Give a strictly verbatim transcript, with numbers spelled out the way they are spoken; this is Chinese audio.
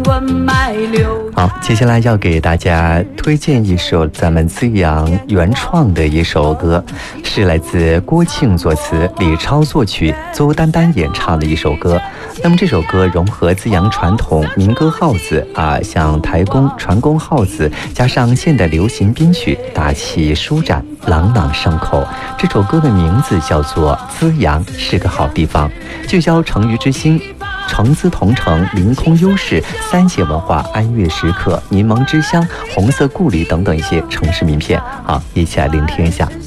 好，接下来要给大家推荐一首咱们资阳原创的一首歌，是来自郭庆作词、李超作曲、邹丹丹演唱的一首歌。那么这首歌融合资阳传统民歌号子啊，像台工、传工号子，加上现代流行编曲，大气舒展，朗朗上口。这首歌的名字叫做《资阳是个好地方》，聚焦成渝之心。城资同城、临空优势、三协文化、安悦时刻、柠檬之乡、红色故里等等一些城市名片。好，一起来聆听一下。